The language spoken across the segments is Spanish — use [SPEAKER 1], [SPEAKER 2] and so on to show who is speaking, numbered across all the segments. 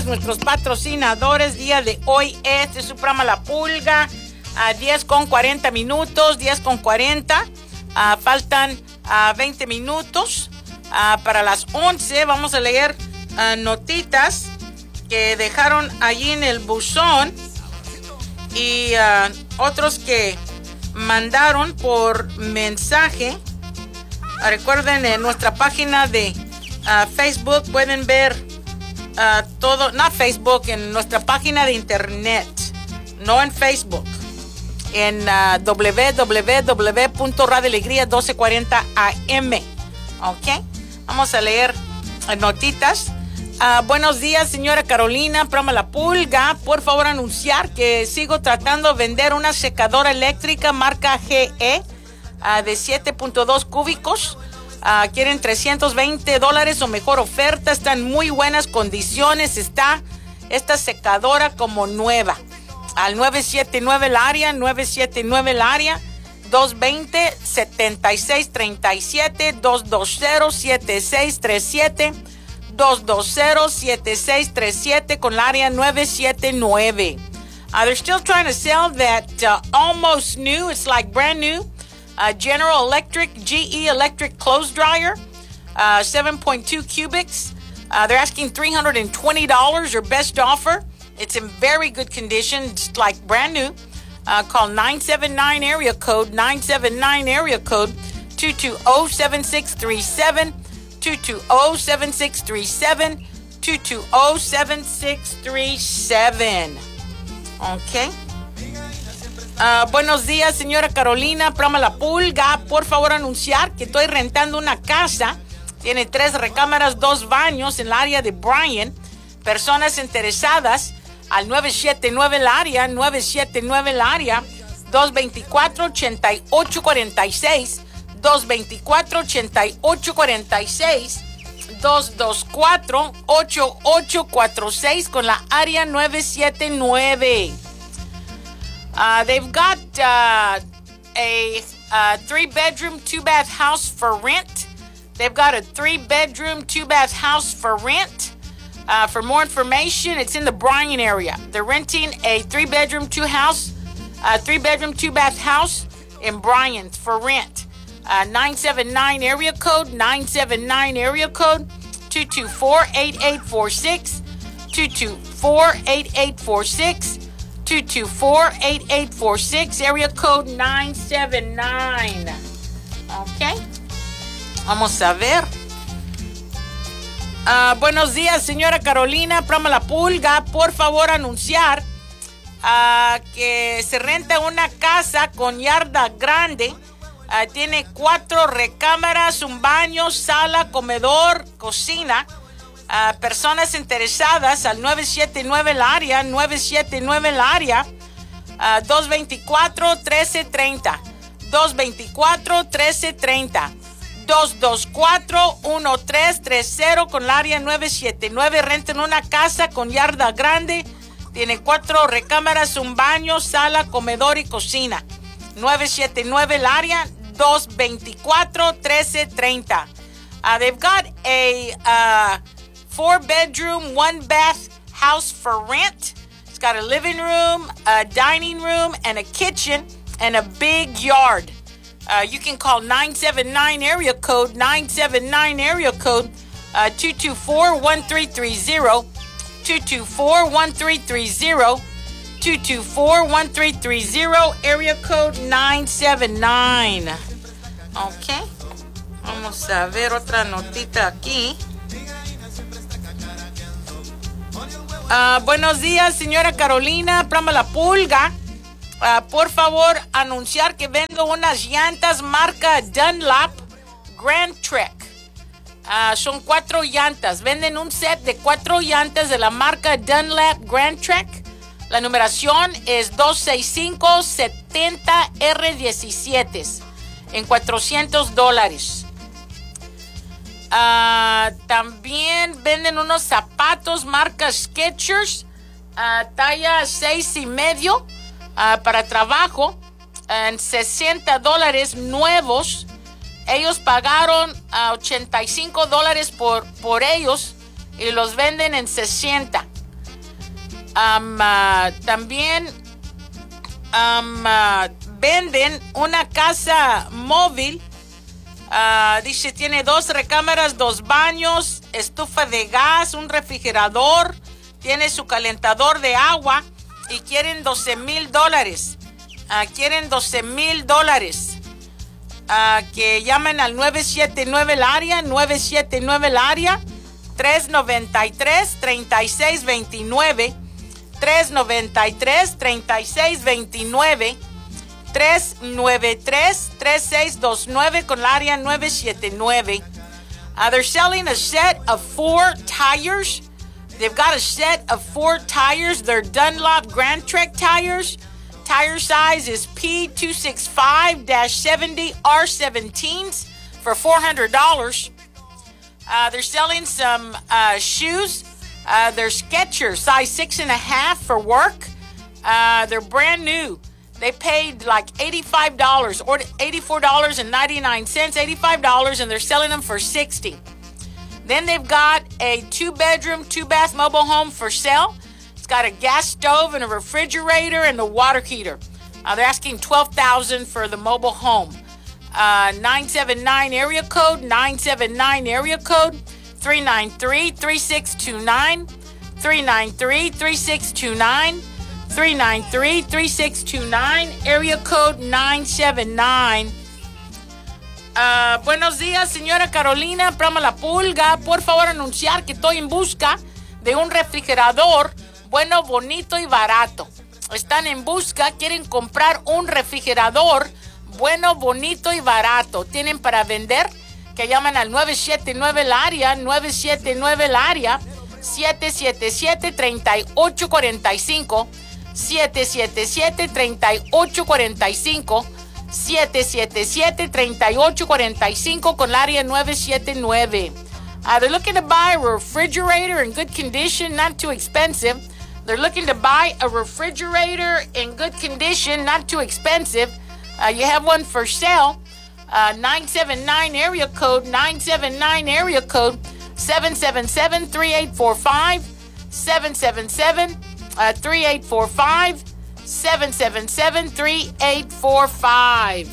[SPEAKER 1] días, nuestros patrocinadores. Día de hoy es su programa La Pulga, a 10:40 minutos, 10:40. Faltan 20 minutos para las 11. Vamos a leer notitas que dejaron allí en el buzón y otros que mandaron por mensaje. Recuerden, en nuestra página de Facebook pueden ver todo, no Facebook, en nuestra página de internet, no en Facebook, en www.radioalegría1240am. Ok, vamos a leer notitas. Buenos días, señora Carolina, programa La Pulga. Por favor, anunciar que sigo tratando de vender una secadora eléctrica marca GE de 7.2 cúbicos. Quieren $320 o mejor oferta. Está en muy buenas condiciones. Está esta secadora como nueva. Al 979 el área, 220-7637, 220-7637, 220-7637 con el área 979. They're still trying to sell that almost new, it's like brand new, General Electric, GE Electric clothes dryer, 7.2 cubics. They're asking $320, your best offer. It's in very good condition. It's like brand new. Call 979 area code 220-7637, 220-7637, 220-7637. Ok. Buenos días, señora Carolina, programa La Pulga. Por favor, anunciar que estoy rentando una casa. Tiene 3 recámaras, 2 baños en el área de Bryan. Personas interesadas al 979 el área, 979 el área, 224-8846, 224-8846, 224-8846 con la área 979. They've got a 3-bedroom, 2-bath house for rent. They've got a 3-bedroom, 2-bath house for rent. For more information, it's in the Bryan area. They're renting a 3-bedroom, 2-bath house in Bryan for rent. 979 area code, 979 area code, 224-8846, 224-8846, 224-8846, area code 979. Okay. Vamos a ver. Buenos días, señora Carolina, programa La Pulga. Por favor, anunciar que se renta una casa con yarda grande. Tiene 4 recámaras, un baño, sala, comedor, cocina. Personas interesadas al 979 el área, 979 el área, 224-1330, 224-1330. 224-1330 con el área 979. Renten una casa con yarda grande. Tiene 4 recámaras, un baño, sala, comedor y cocina. 979 el área, 224-1330. They've got a 4-bedroom, 1-bath house for rent. It's got a living room, a dining room, and a kitchen, and a big yard. You can call 979 area code, 979 area code, 224-1330, 224-1330, 224-1330, area code 979. Ok. Vamos a ver otra notita aquí. Buenos días, señora Carolina, programa La Pulga. Por favor, anunciar que vendo unas llantas marca Dunlop Grand Trek. Son 4 llantas. Venden un set de 4 llantas de la marca Dunlop Grand Trek. La numeración es 265-70R17 en $400. También venden unos zapatos marca Skechers, talla 6.5. Para trabajo en $60 nuevos. Ellos pagaron $85 por ellos y los venden en 60. También venden una casa móvil. Dice, tiene 2 recámaras, 2 baños, estufa de gas, un refrigerador, tiene su calentador de agua y quieren $12,000. Quieren $12,000. Que llamen al 979 el área, 979 el área, 393-3629, 393-3629, 393-3629 con el área 979. They're selling a set of 4 tires. They've got a set of 4 tires. They're Dunlop Grand Trek tires. Tire size is P265-70 R17s for $400. They're selling some shoes. They're Skechers, size 6.5 for work. They're brand new. They paid like $85 or $84.99, $85, and they're selling them for $60. Then they've got a 2-bedroom, 2-bath mobile home for sale. It's got a gas stove and a refrigerator and a water heater. They're asking $12,000 for the mobile home. 979 area code, 979 area code, 393-3629, 393-3629, 393-3629, area code 979. Buenos días, señora Carolina, programa La Pulga. Por favor, anunciar que estoy en busca de un refrigerador bueno, bonito y barato. Están en busca, quieren comprar un refrigerador bueno, bonito y barato. Tienen para vender, que llaman al 979 el área, 979 el área, 777-3845, 777-3845, 777-3845 con el área 979. They're looking to buy a refrigerator in good condition, not too expensive. They're looking to buy a refrigerator in good condition, not too expensive. You have one for sale. 979 area code, 979 area code, 777-3845, 777-3845, 777-3845.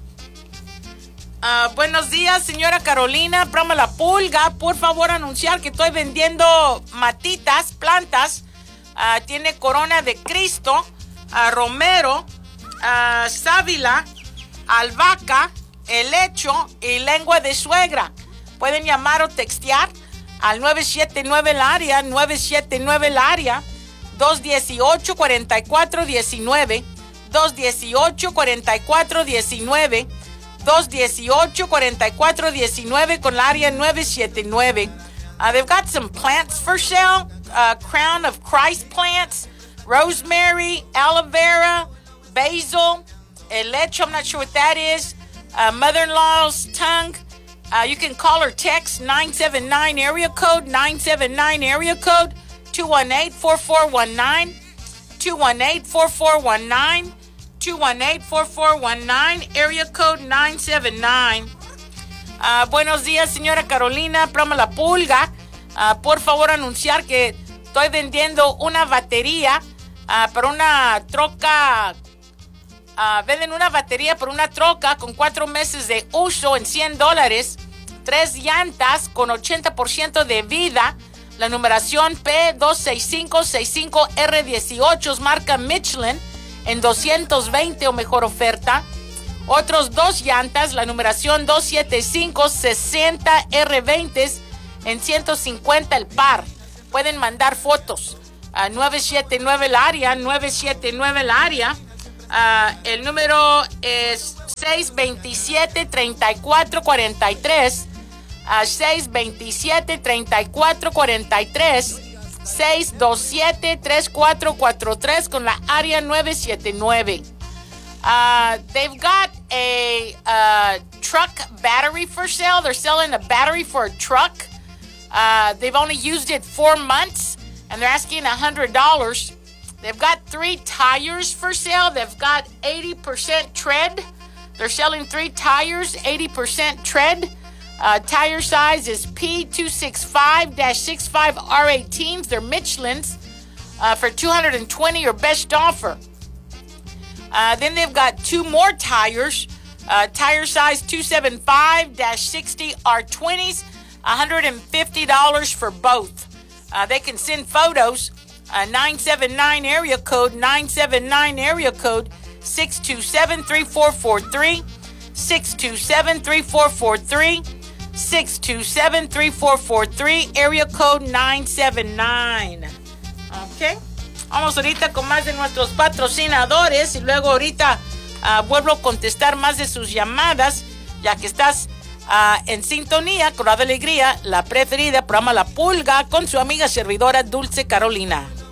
[SPEAKER 1] Buenos días, señora Carolina, programa La Pulga. Por favor, anunciar que estoy vendiendo matitas, plantas. Tiene corona de Cristo, romero, sábila, albahaca, helecho y lengua de suegra. Pueden llamar o textear al 979 el área, 979 el área, 218-4419, 218-4419, 218-4419 con el área 979. They've got some plants for sale, Crown of Christ plants, rosemary, aloe vera, basil, helecho, I'm not sure what that is, mother-in-law's tongue. You can call or text 979 area code, 979 area code, 218-4419, 218-4419, 218-4419, area code 979. Buenos días, señora Carolina, programa La Pulga. Por favor, anunciar que estoy vendiendo una batería para una troca. Venden una batería por una troca con 4 meses de uso en $100, 3 llantas con 80% de vida, la numeración P26565R18, marca Michelin, en 220 o mejor oferta. Otros 2 llantas, la numeración 27560R20 en 150 el par. Pueden mandar fotos a 979 el área, 979 el área. El número es 627-3443, 627-3443, 627-3443 con la área 979. They've got a truck battery for sale. They're selling a battery for a truck. They've only used it 4 months, and they're asking $100. They've got 3 tires for sale. They've got 80% tread. They're selling 3 tires, 80% tread. Tire size is P265-65 R18s. They're Michelin's. for $220 or best offer. Then they've got 2 more tires. Tire size 275-60 R20s, $150 for both. They can send photos. 979 area code 627-3443, 627-3443, 627-3443, area code 979. Ok, vamos ahorita con más de nuestros patrocinadores y luego ahorita vuelvo a contestar más de sus llamadas, ya que estás en sintonía con Radio Alegría, la preferida, programa La Pulga, con su amiga servidora Dulce Carolina.